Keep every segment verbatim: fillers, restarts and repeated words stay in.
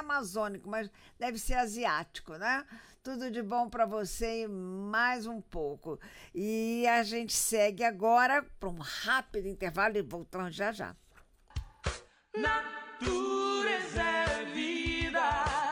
amazônico, mas deve ser asiático, né? Tudo de bom para você e mais um pouco. E a gente segue agora para um rápido intervalo e voltamos já já. Natureza é vida.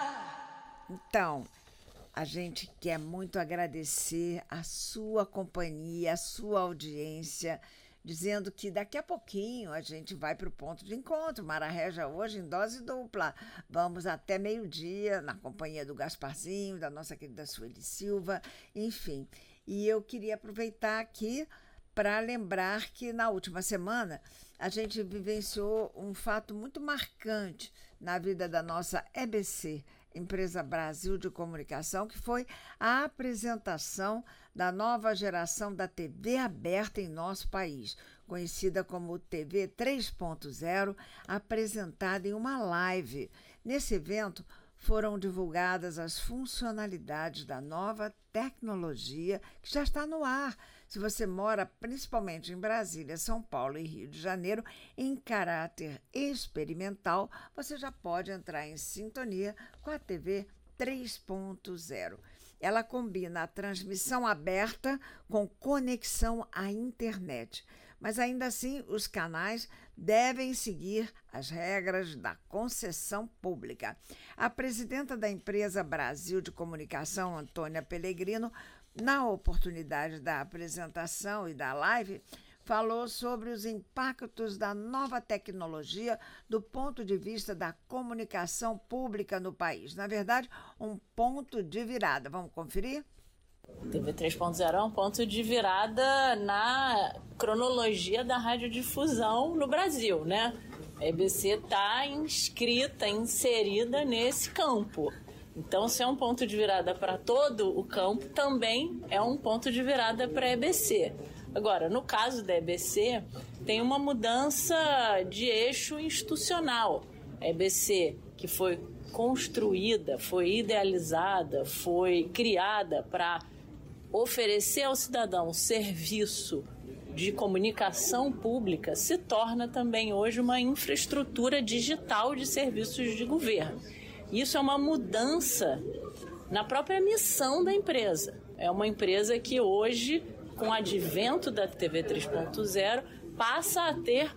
Então, a gente quer muito agradecer a sua companhia, a sua audiência, dizendo que daqui a pouquinho a gente vai para o ponto de encontro. Mara Régia hoje em dose dupla. Vamos até meio-dia na companhia do Gasparzinho, da nossa querida Sueli Silva, enfim. E eu queria aproveitar aqui para lembrar que na última semana a gente vivenciou um fato muito marcante na vida da nossa E B C, Empresa Brasil de Comunicação, que foi a apresentação da nova geração da T V aberta em nosso país, conhecida como T V três ponto zero, apresentada em uma live. Nesse evento, foram divulgadas as funcionalidades da nova tecnologia que já está no ar. Se você mora principalmente em Brasília, São Paulo e Rio de Janeiro, em caráter experimental, você já pode entrar em sintonia com a T V três ponto zero. Ela combina a transmissão aberta com conexão à internet. Mas ainda assim, os canais devem seguir as regras da concessão pública. A presidenta da Empresa Brasil de Comunicação, Antônia Pellegrino, na oportunidade da apresentação e da live, falou sobre os impactos da nova tecnologia do ponto de vista da comunicação pública no país. Na verdade, um ponto de virada. Vamos conferir? T V três ponto zero é um ponto de virada na cronologia da radiodifusão no Brasil, né? A E B C está inscrita, inserida nesse campo. Então, se é um ponto de virada para todo o campo, também é um ponto de virada para a E B C. Agora, no caso da E B C, tem uma mudança de eixo institucional. A E B C, que foi construída, foi idealizada, foi criada para oferecer ao cidadão serviço de comunicação pública, se torna também hoje uma infraestrutura digital de serviços de governo. Isso é uma mudança na própria missão da empresa. É uma empresa que hoje, com o advento da T V três ponto zero, passa a ter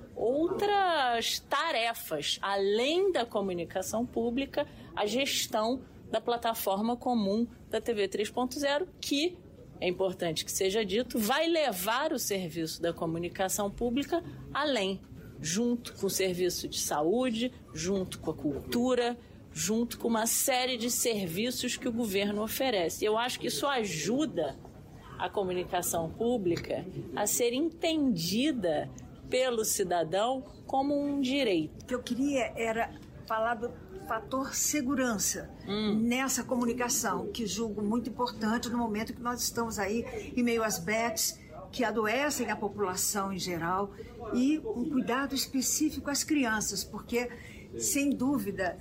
outras tarefas, além da comunicação pública, a gestão da plataforma comum da T V três ponto zero, que, é importante que seja dito, vai levar o serviço da comunicação pública além, junto com o serviço de saúde, junto com a cultura, junto com uma série de serviços que o governo oferece. Eu acho que isso ajuda a comunicação pública a ser entendida pelo cidadão como um direito. O que eu queria era falar do fator segurança hum. nessa comunicação, que julgo muito importante no momento que nós estamos aí em meio às bets que adoecem a população em geral, e um cuidado específico às crianças, porque, sem dúvida,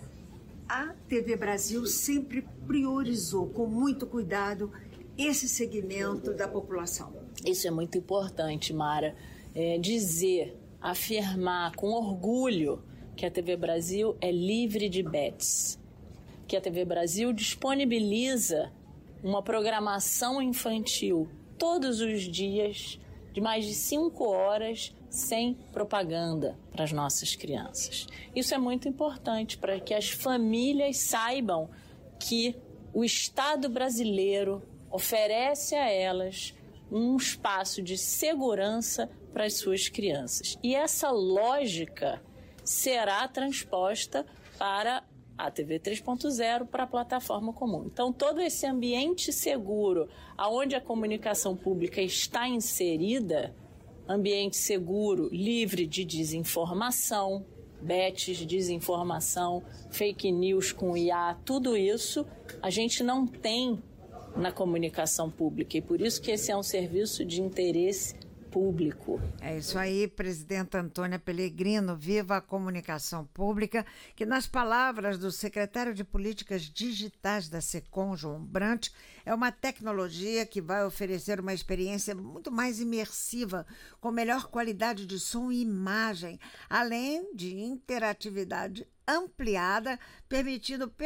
a T V Brasil sempre priorizou com muito cuidado esse segmento da população. Isso é muito importante, Mara. É, dizer, afirmar com orgulho que a T V Brasil é livre de bets, que a T V Brasil disponibiliza uma programação infantil todos os dias de mais de cinco horas sem propaganda para as nossas crianças. Isso é muito importante para que as famílias saibam que o Estado brasileiro oferece a elas um espaço de segurança para as suas crianças. E essa lógica será transposta para a T V três ponto zero, para a plataforma comum. Então, todo esse ambiente seguro, onde a comunicação pública está inserida, ambiente seguro, livre de desinformação, bets, desinformação, fake news com I A, tudo isso a gente não tem na comunicação pública, e por isso que esse é um serviço de interesse público. É isso aí, presidenta Antônia Pellegrino. Viva a comunicação pública, que, nas palavras do secretário de Políticas Digitais da SECOM, João Brant, é uma tecnologia que vai oferecer uma experiência muito mais imersiva, com melhor qualidade de som e imagem, além de interatividade ampliada, permitindo